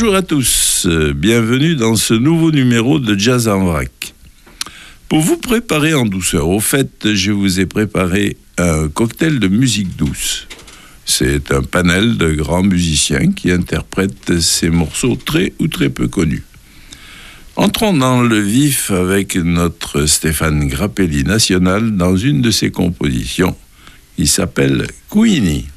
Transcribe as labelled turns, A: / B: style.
A: Bonjour à tous, bienvenue dans ce nouveau numéro de Jazz en vrac. Pour vous préparer en douceur, au fait, je vous ai préparé un cocktail de musique douce. C'est un panel de grands musiciens qui interprètent ces morceaux très ou très peu connus. Entrons dans le vif avec notre Stéphane Grappelli national dans une de ses compositions qui s'appelle Queenie.